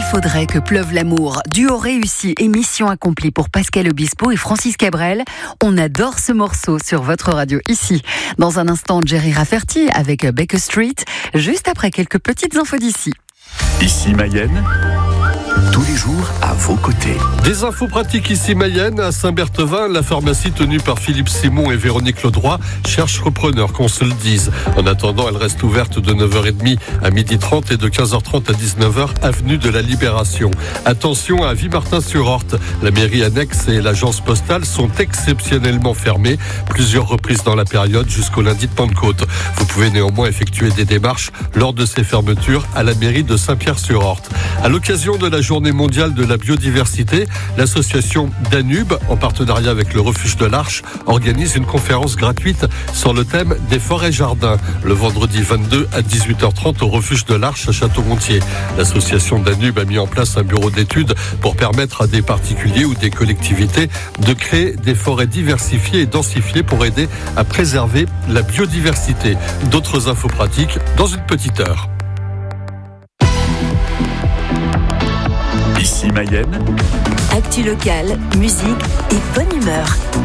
faudrait que pleuve l'amour. Duo réussi et mission accomplie pour Pascal Obispo et Francis Cabrel. On adore ce morceau sur votre radio ici. Dans un instant, Jerry Rafferty avec Baker Street, juste après quelques petites infos d'ici. Ici Mayenne, tous les jours à vos côtés. Des infos pratiques ici Mayenne, à Saint-Berthevin, la pharmacie tenue par Philippe Simon et Véronique Ledroit cherche repreneur, qu'on se le dise. En attendant, elle reste ouverte de 9h30 à 12h30 et de 15h30 à 19h, avenue de la Libération. Attention à Vimartin-sur-Orte, la mairie annexe et l'agence postale sont exceptionnellement fermées, plusieurs reprises dans la période jusqu'au lundi de Pentecôte. Vous pouvez néanmoins effectuer des démarches lors de ces fermetures à la mairie de Saint-Pierre-sur-Orte. À l'occasion de la Journée mondiale de la biodiversité, l'association Danube, en partenariat avec le Refuge de l'Arche, organise une conférence gratuite sur le thème des forêts-jardins, le vendredi 22 à 18h30 au Refuge de l'Arche à Château-Gontier. L'association Danube a mis en place un bureau d'études pour permettre à des particuliers ou des collectivités de créer des forêts diversifiées et densifiées pour aider à préserver la biodiversité. D'autres infos pratiques dans une petite heure. Ici Mayenne, Actu locale, musique et bonne humeur.